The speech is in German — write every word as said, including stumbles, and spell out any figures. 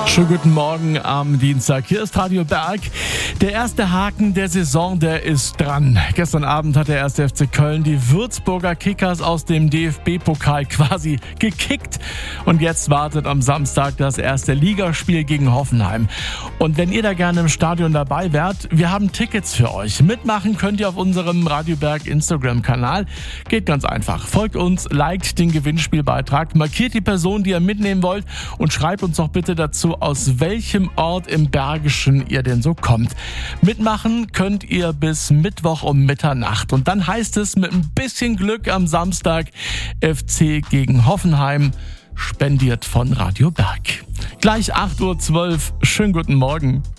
Schönen guten Morgen am Dienstag. Hier ist Radio Berg. Der erste Haken der Saison, der ist dran. Gestern Abend hat der erste F C Köln die Würzburger Kickers aus dem D F B-Pokal quasi gekickt. Und jetzt wartet am Samstag das erste Ligaspiel gegen Hoffenheim. Und wenn ihr da gerne im Stadion dabei wärt, wir haben Tickets für euch. Mitmachen könnt ihr auf unserem Radio Berg Instagram-Kanal. Geht ganz einfach. Folgt uns, liked den Gewinnspielbeitrag, markiert die Person, die ihr mitnehmen wollt und schreibt uns doch bitte dazu, aus welchem Ort im Bergischen ihr denn so kommt. Mitmachen könnt ihr bis Mittwoch um Mitternacht. Und dann heißt es mit ein bisschen Glück am Samstag F C gegen Hoffenheim, spendiert von Radio Berg. Gleich acht Uhr zwölf. Schönen guten Morgen.